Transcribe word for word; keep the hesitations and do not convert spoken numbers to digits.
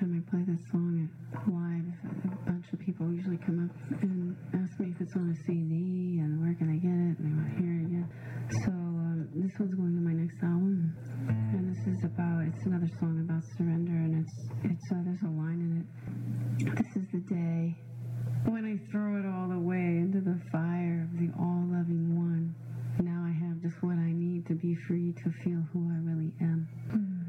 time I play this song live, a bunch of people usually come up and ask me if it's on a C D and where can I get it, and they want to hear it again. So um, this one's going to my next album, and this is about, it's another song about surrender, and it's, it's uh, there's a line in it. This is the day when I throw it all away into the fire of the all-loving one. Now I have just what I need to be free to feel who I really am. Mm.